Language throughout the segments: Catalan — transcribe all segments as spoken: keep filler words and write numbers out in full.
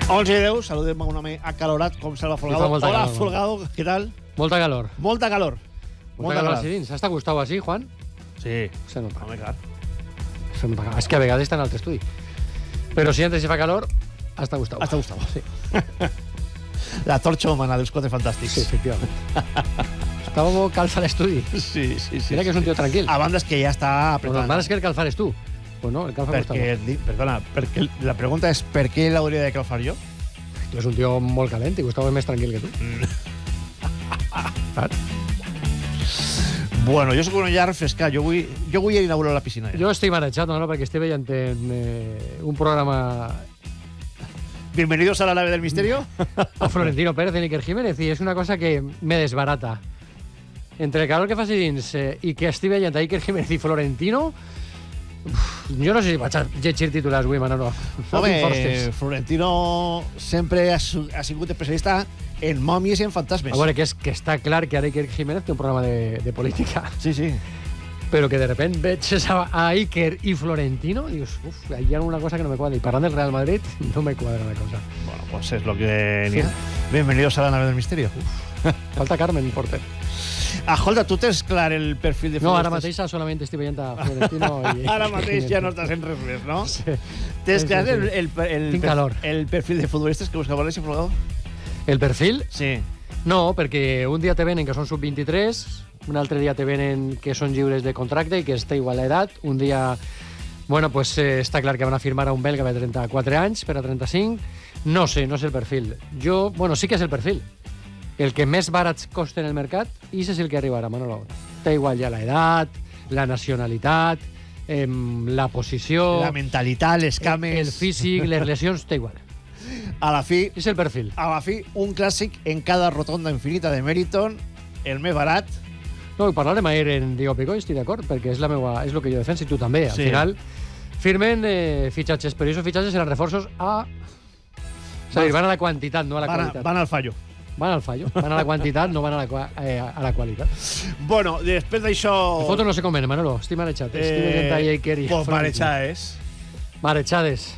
onze i deu, saludem a un home acalorat com Salva Folgado. Hola, calor, Folgado, ¿qué tal? Molta calor. Molta calor. Molta, Molta calor, calor. Sí, ¿has gustado así, Juan? Sí. Se nota. Home, clar. Se nota. És que a vegades està en altre estudi. Però si antes se fa calor, hasta Gustavo. Hasta Gustavo, sí. La torxa humana dels Quatre Fantàstics. Sí, efectivament. Gustavo calfa l'estudi. Sí, sí, sí. Mira que és un tio tranquil. A banda és que ja està apretant. Lo normal és que el calfares tu. Pues no, el calfa perquè, Gustavo. Perdona, perquè la pregunta és per què l'hauria de calfar jo? Tu és un tio molt calent i Gustavo és més tranquil que tu. Bueno, jo soc un ja refrescat. Jo vull, jo vull inaugurar la piscina. Ja. Jo estic marejat, no, perquè estic veient en, eh, un programa... Bienvenidos a la nave del misterio. A Florentino Pérez i Iker Jiménez, i és una cosa que me desbarata. Entre el calor que faci dins eh, i que estic veient a Iker Jiménez i Florentino... Uf, jo no sé si vaig a llegir titulars avui, Manolo. Home, Florentino sempre ha, ha sigut especialista en mòmies i en fantasmes. A veure, que, és, que està clar que ara Iker Jiménez té un programa de, de política. Sí, sí. Però que de repente veig a, a Iker i Florentino i dius, uf, hi ha una cosa que no me quadra. I parlant del Real Madrid, no me quadra la cosa. Bueno, pues es lo que n'hi ha. Bienvenidos a la nave del misterio. Uf. Falta Carmen, porter. Escolta, tu tens clar el perfil de... No, ara mateix solament estic veient a Florentino i... Ara mateix ja no estàs en res més, no? Sí. Tens clar sí, sí. el, el, el, Tinc calor. El perfil de futbolistes que busca València, Folgado? El perfil? Sí. No, perquè un dia te venen que són sub vint-i-tres, un altre dia te venen que són lliures de contracte i que està igual a edat, un dia... Bueno, pues eh, està clar que van a firmar a un belga de trenta-quatre anys per a trenta-cinc. No sé, no és el perfil. Jo, bueno, sí que és el perfil. El que més barats costa en el mercat, i és el que arribarà, Manolo. Té igual ja l'edat, la nacionalitat, eh, la posició... La mentalitat, les cames... El físic, les lesions, té igual. A la fi... És el perfil. A la fi, un clàssic en cada rotonda infinita de Meriton, el més barat. No, i parlarem ahir en Diego Picó, estic d'acord, perquè és, la meua, és el que jo defenso, i tu també. Al sí. final, firmen eh, fitxatges, però aquests fitxatges seran reforços a... És a dir, van a la quantitat, no a la van qualitat. A, van al fallo. Van al fallo, van a la quantitat, no van a la, eh, a la qualitat. Bueno, després d'això... De foto no sé com ven, Manolo, estic marejat. Eh, estic veient a Iker i... Pues marejades. Marejades.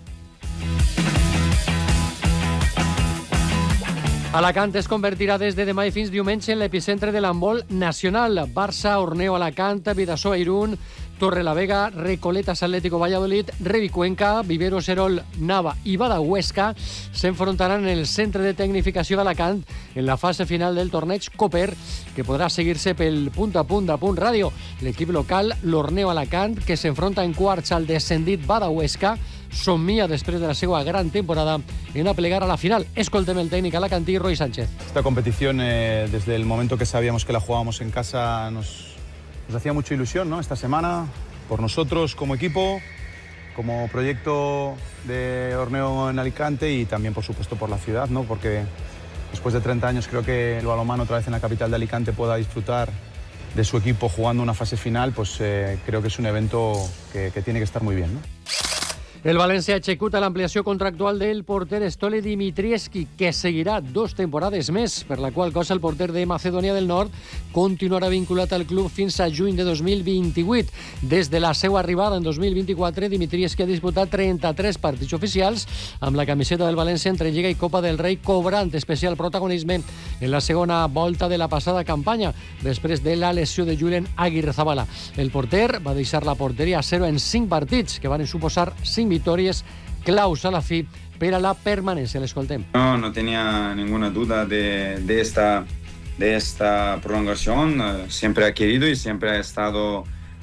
Alacant es convertirà des de demà i fins diumenge en l'epicentre de l'handbol nacional. Barça, Orneo, Alacant, Bidasoa, Irún, Torrelavega, Recoletas, Atlético Valladolid, Revi Cuenca, Vivero, Serol, Nava i Bada Huesca s'enfrontaran en el centre de tecnificació d'Alacant en la fase final del torneig Cooper, que podrà seguir-se pel punt a punt de Punt Ràdio. L'equip local, l'Orneo Alacant, que s'enfronta en quarts al descendit Bada Huesca, somia després de la seva gran temporada en aplegar a la final. Escoltem el tècnic alacantí, Roy Sánchez. Esta competición, eh, desde el momento que sabíamos que la jugábamos en casa, nos... Nos hacía mucha ilusión, ¿no? Esta semana, por nosotros como equipo, como proyecto de Orneo en Alicante y también, por supuesto, por la ciudad, ¿no? Porque después de treinta años creo que el balonmano otra vez en la capital de Alicante pueda disfrutar de su equipo jugando una fase final, pues eh, creo que es un evento que, que tiene que estar muy bien, ¿no? El València executa l'ampliació contractual del porter Stole Dimitrievski, que seguirà dos temporades més, per la qual cosa el porter de Macedònia del Nord continuarà vinculat al club fins a juny de dos mil vint-i-vuit. Des de la seva arribada en dos mil vint-i-quatre, Dimitrievski ha disputat trenta-tres partits oficials amb la camiseta del València entre Lliga i Copa del Rei, cobrant especial protagonisme en la segona volta de la passada campanya, després de la lesió de Julen Aguirrezabala. El porter va deixar la porteria a zero en cinc partits, que van suposar cinc victòries claus a la fi per a la permanència. L'escoltem. No, no tenía ninguna duda de, de, esta, de esta prolongación. Uh, siempre ha querido y siempre ha estado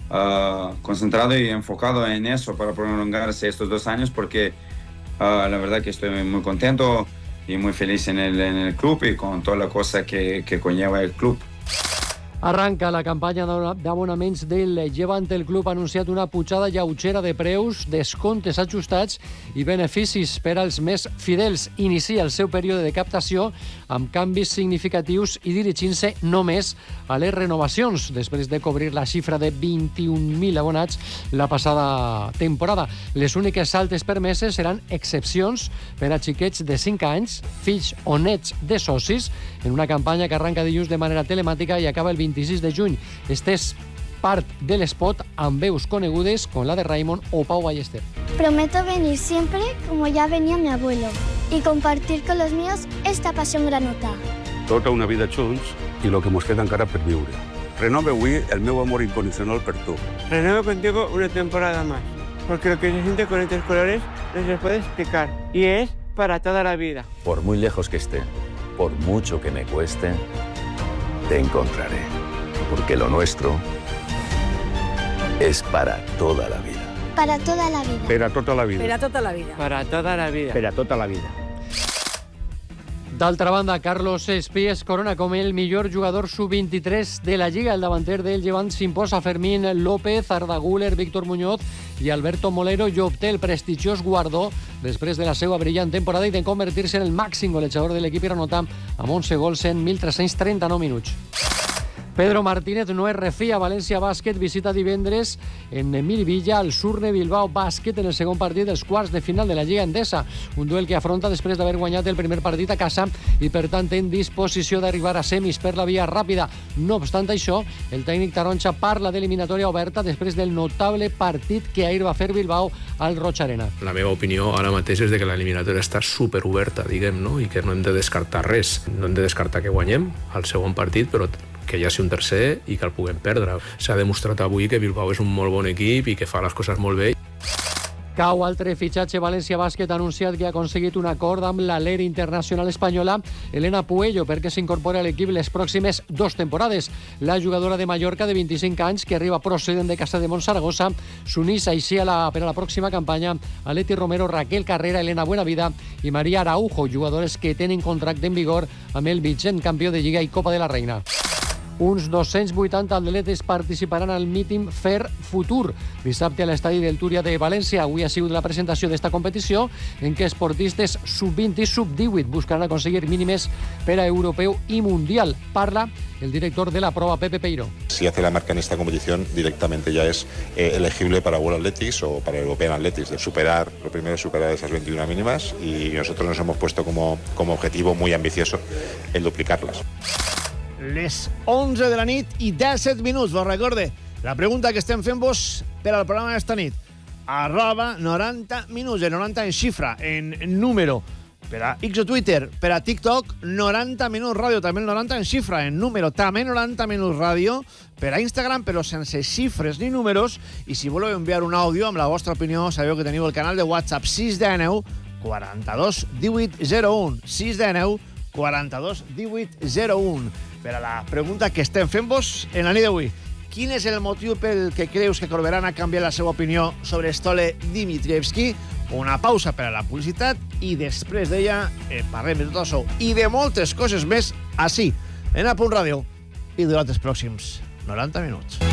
uh, concentrado y enfocado en eso para prolongarse estos dos años, porque uh, la verdad que estoy muy contento y muy feliz en el, en el club y con toda la cosa que, que conlleva el club. Arranca la campanya d'abonaments del Llevant. El club ha anunciat una pujada lleugera de preus, descomptes ajustats i beneficis per als més fidels. Inicia el seu període de captació amb canvis significatius i dirigint-se només a les renovacions, després de cobrir la xifra de vint-i-un mil abonats la passada temporada. Les úniques altes permeses seran excepcions per a xiquets de cinc anys, fills o nets de socis, en una campanya que arranca dilluns de manera telemàtica i acaba el vint-i-sis de juny. Este és part de l'espot amb veus conegudes com la de Raymond o Pau Ballester. Prometo venir siempre como ya venía mi abuelo. y compartir con los míos esta pasión granota. Tota una vida junts i lo que mos queda encara per viure. Renove avui el meu amor incondicional per tu. Renuevo contigo una temporada más, porque lo que se siente con estos colores no se puede explicar y es para toda la vida. Por muy lejos que esté, por mucho que me cueste, te encontraré, porque lo nuestro es para toda la vida. Para toda la vida. Per a tota la vida. Per a tota la vida. Para toda la vida. Per a tota la vida. D'altra banda, Carlos Espí es corona com el millor jugador sub vint-i-tres de la Lliga. El davanter del Llevant s'imposa a Fermín López, Arda Güler, Víctor Muñoz i Alberto Molero i obté el prestigiós guardó després de la seva brillant temporada i de convertir-se en el màxim golejador de l'equip i renotar amb onze gols en mil tres-cents trenta-nou minuts. Pedro Martínez no es refia. València Bàsquet visita divendres en Miribilla al Surne Bilbao Bàsquet en el segon partit dels quarts de final de la Lliga Endesa. Un duel que afronta després d'haver guanyat el primer partit a casa i, per tant, en disposició d'arribar a semis per la via ràpida. No obstant això, el tècnic taronja parla d'eliminatòria oberta després del notable partit que ahir va fer Bilbao al Roig Arena. La meva opinió ara mateix és de que l'eliminatòria està superoberta, diguem, no? I que no hem de descartar res. No hem de descartar que guanyem al segon partit, però que hi hagi un tercer i que el puguem perdre. S'ha demostrat avui que Bilbao és un molt bon equip i que fa les coses molt bé. Cau altre fitxatge. València Bàsquet ha anunciat que ha aconseguit un acord amb la L E R internacional espanyola Elena Puello perquè s'incorpora a l'equip les pròximes dues temporades. La jugadora de Mallorca de vint-i-cinc anys, que arriba procedent de Casa de Montsaragossa, s'unís així a la, per a la pròxima campanya a Leti Romero, Raquel Carrera, Elena Buenavida i Maria Araujo, jugadores que tenen contracte en vigor amb el vigent campió de Lliga i Copa de la Reina. Uns dos-cents vuitanta atletes participaran al míting Fer Futur dissabte a l'estadi del Túria de València. Avui ha sigut la presentació d'esta competició en què esportistes sub vint i sub divuit buscaran aconseguir mínimes per a europeu i mundial. Parla el director de la prova, Pepe Peiro. Si hace la marca en esta competición, directamente ya es eh, elegible para World Athletics o para European Athletics. De superar, lo primero es superar esas veintiuna mínimas y nosotros nos hemos puesto como, como objetivo muy ambicioso el duplicarlas. Les onze de la nit i disset minuts. Vos recorde la pregunta que estem fent-vos per al programa d'esta nit. Arroba noranta minuts, en noranta en xifra, en número. Per a X o Twitter, per a TikTok, noranta minuts ràdio, també el noranta en xifra, en número, també noranta minuts ràdio, per a Instagram, però sense xifres ni números, i si voleu enviar un àudio amb la vostra opinió, sabeu que teniu el canal de WhatsApp sis de nou quaranta-dos divuit zero u, sis de nou quaranta-dos divuit zero u. Per a la pregunta que estem fent-vos en la nit d'avui. Quin és el motiu pel que creus que Corberán ha canviat la seva opinió sobre Stole Dimitrievski? Una pausa per a la publicitat i després d'ella eh, parlem de tot això i de moltes coses més així, en A Punt Ràdio i durant els pròxims noranta minuts.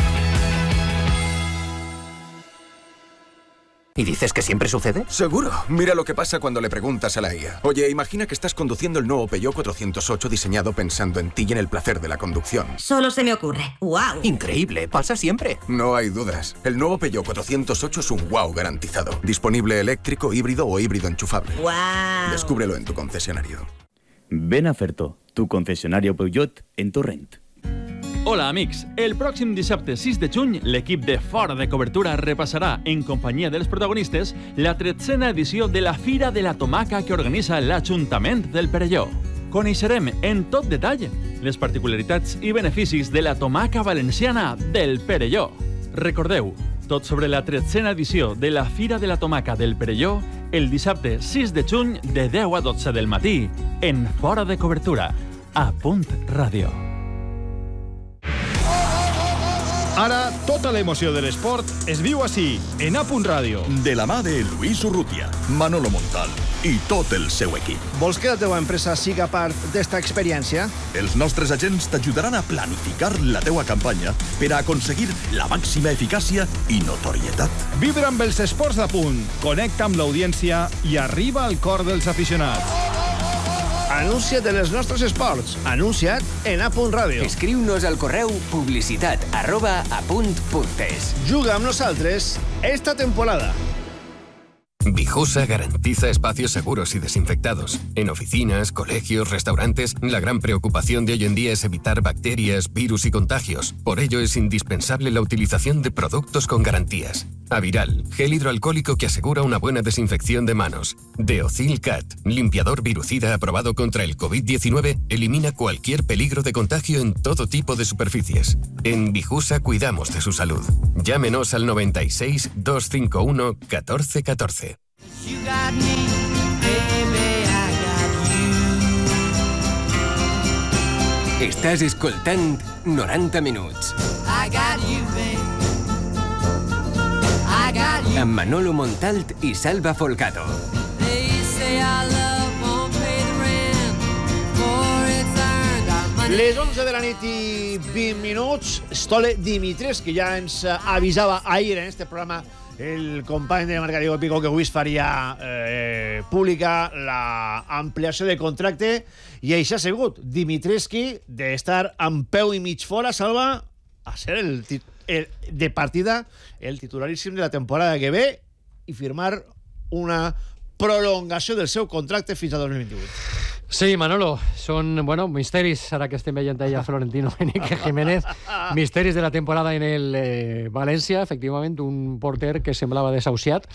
¿Y dices que siempre sucede? Seguro. Mira lo que pasa cuando le preguntas a la I A. Oye, imagina que estás conduciendo el nuevo Peugeot cuatrocientos ocho diseñado pensando en ti y en el placer de la conducción. Solo se me ocurre. ¡Wow! Increíble, pasa siempre. No hay dudas. El nuevo Peugeot cuatrocientos ocho es un wow garantizado. Disponible eléctrico, híbrido o híbrido enchufable. ¡Wow! Descúbrelo en tu concesionario. Ven a Ferto, tu concesionario Peugeot en Torrent. Hola, amics. El pròxim dissabte sis de juny, l'equip de Fora de Cobertura repassarà, en companyia dels protagonistes, la tretzena edició de la Fira de la Tomaca que organitza l'Ajuntament del Perelló. Coneixerem en tot detall les particularitats i beneficis de la tomaca valenciana del Perelló. Recordeu, tot sobre la tretzena edició de la Fira de la Tomaca del Perelló el dissabte sis de juny de deu a dotze del matí en Fora de Cobertura, a Punt Ràdio. Ara, tota l'emoció de l'esport es viu així, en A Punt Ràdio. De la mà de Luis Urrutia, Manolo Montal i tot el seu equip. Vols que la teva empresa siga part d'esta experiència? Els nostres agents t'ajudaran a planificar la teua campanya per a aconseguir la màxima eficàcia i notorietat. Vibra amb els esports d'A Punt, connecta amb l'audiència i arriba al cor dels aficionats. Anuncia't en els nostres esports. Anuncia't en A Punt Ràdio. Escriu-nos al correu publicitat arroba apunt punt es. Juga amb nosaltres esta temporada. Vijusa garantiza espacios seguros y desinfectados. En oficinas, colegios, restaurantes, la gran preocupación de hoy en día es evitar bacterias, virus y contagios. Por ello es indispensable la utilización de productos con garantías. Aviral, gel hidroalcohólico que asegura una buena desinfección de manos. Deocil Cat, limpiador virucida aprobado contra el covid diecinueve, elimina cualquier peligro de contagio en todo tipo de superficies. En Vijusa cuidamos de su salud. Llámenos al noventa y seis, doscientos cincuenta y uno, catorce catorce. Estàs escoltant noranta minuts. Amb Manolo Montalt i Salva Folgado. Les onze de la nit i vint minuts. Stole Dimitrescu, que ja ens avisava ahir en este programa el company de Marca Diego Pico que avui es faria eh, pública l'ampliació de contracte, i això ha sigut Dimitrescu d'estar amb peu i mig fora, Salva, a ser el, el de partida el titularíssim de la temporada que ve i firmar una prolongació del seu contracte fins a dos mil vint-i-vuit. Sí, Manolo, són, bueno, misteris, ara que estem veient allà Florentino Benítez Jiménez, misteris de la temporada en el eh, València, efectivament, un porter que semblava desahuciat.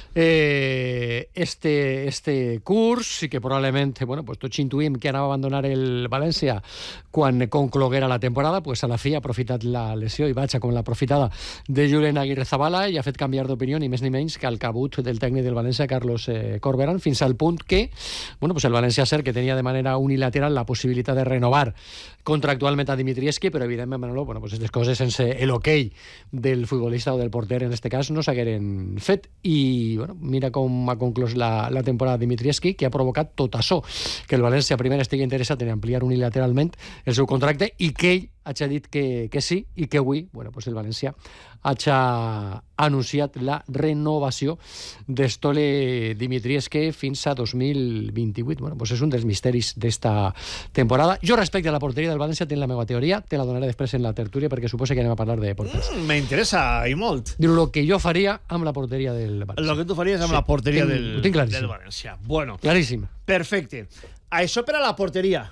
Eh, este, este curs, i que probablement, bueno, pues tots intuïm que anava a abandonar el València quan concloguera la temporada, pues a la fi ha aprofitat la lesió i vaja com l'aprofitada de Julen Aguirre-Zabala i ha fet canviar d'opinió ni més ni menys que el cabut del tècnic del València, Carlos eh, Corberán, fins al punt que, bueno, pues el València cert que tenia de manera unilateral la possibilitat de renovar contractualment a Dimitrescu, però evidentment, Manolo, bueno, pues aquestes coses sense el ok del futbolista o del porter en este cas no s'hagueren fet, i bueno, mira com ha conclòs la, la temporada Dimitrescu, que ha provocat tot això, que el València primer estigui interessat en ampliar unilateralment el seu contracte i que ell hagi dit que, que sí, i que avui, bueno, pues el València hagi anunciat la renovació d'Stole Dimitrescu fins a dos mil vint-i-vuit. Bueno, pues és un dels misteris d'esta temporada. Jo, respecte a la porteria del València, tinc la meva teoria, te la donaré després en la tertúlia, perquè suposo que anem a parlar de porters. Mm, M'interessa, i molt. Diu el que jo faria amb la porteria del València. El que tu faries amb sí, la porteria tinc, del, tinc del València. Bueno, claríssim. Perfecte. Això per a la porteria.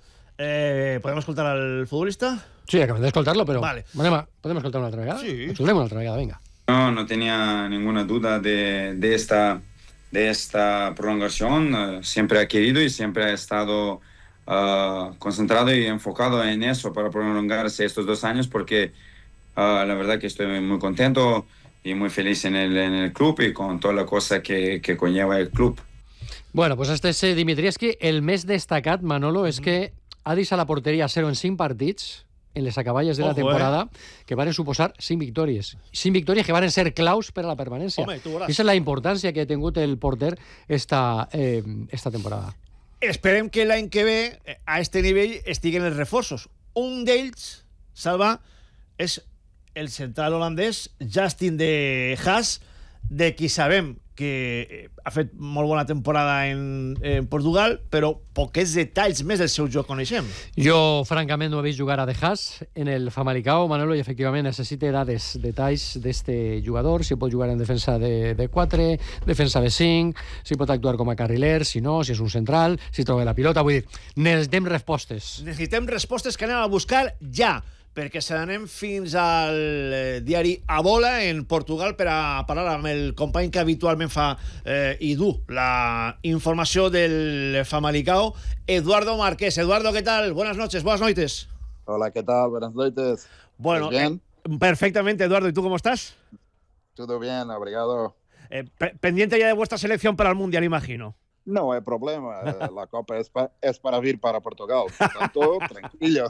Eh, ¿Podem escoltar al futbolista? Sí, acabem d'escoltar-lo, però vale. ¿Podem escoltar una altra vegada? Sí. Escoltem una altra vegada, venga. No, no tenía ninguna duda de, de, esta, de esta prolongación. Siempre ha querido y siempre ha estado uh, concentrado y enfocado en eso para prolongarse estos dos años, porque uh, la verdad que estoy muy contento y muy feliz en el, en el club y con toda la cosa que, que conlleva el club. Bueno, pues este és Dimitrescu. El més destacat, Manolo, és que ha deixat la porteria a zero en cinc partits en les acaballes de la Ojo, temporada, eh? que van suposar cinc victòries. cinc victòries que van ser claus per a la permanència. Home, tu veuràs. Aquesta és la importància que ha tingut el porter esta, eh, esta temporada. Esperem que l'any que ve, a este nivell, estiguen els reforços. Un d'ells, Salva, és el central holandès Justin de Haas, de qui sabem que ha fet molt bona temporada en, en Portugal, però poquets detalls més del seu joc coneixem. Jo, francament, no he vist jugar a De Haas en el Famalicão, Manolo, i efectivament necessita dades, detalls d'este jugador, si pot jugar en defensa de, de quatre, defensa de cinc, si pot actuar com a carriler, si no, si és un central, si troba la pilota. Vull dir, necessitem respostes. Necessitem respostes que anem a buscar ja, perquè se n'anem fins al eh, diari A Bola en Portugal per a parlar amb el company que habitualment fa eh, i du la informació del Famalicão, Eduardo Marqués. Eduardo, ¿qué tal? Buenas noches, buenas noites. Hola, ¿qué tal? Buenas noites. Bueno, bien? Eh, perfectamente, Eduardo. ¿Y tú cómo estás? Todo bien, obrigado. Eh, pe- pendiente ya de vuestra selección para el Mundial, imagino. No hay problema, la Copa es, pa es para vir para Portugal, por tanto, tranquilo.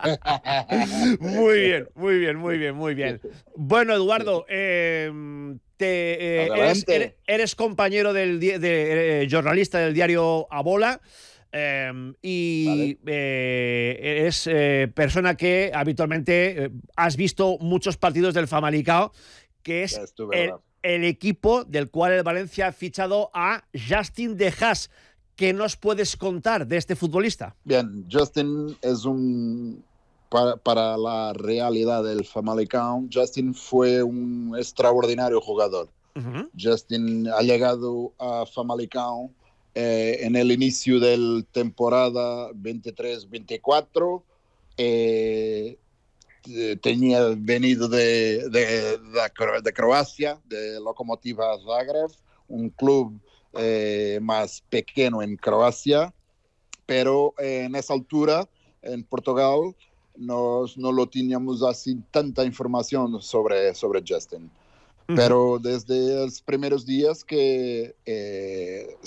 Muy bien, muy bien, muy bien, muy bien. Bueno, Eduardo, eh, te, eh, eres, eres, eres compañero del de, eh, jornalista del diario A Bola. Eh, y vale. eh, eres eh, persona que habitualmente eh, has visto muchos partidos del Famalicão, que es el, el equipo del cual el Valencia ha fichado a Justin de Haas. ¿Qué nos puedes contar de este futbolista? Bien, Justin es un... Para, para la realidad del Famalicão, Justin fue un extraordinario jugador. Uh-huh. Justin ha llegado a Famalicão eh, en el inicio de la temporada veintitrés veinticuatro. Eh, tenía venido de, de, de, de Croacia, de Lokomotiva Zagreb, un club eh, más pequeño en Croacia, pero eh, en esa altura, en Portugal, nos, no lo teníamos así tanta información sobre, sobre Justin. Uh-huh. Pero desde los primeros días que eh,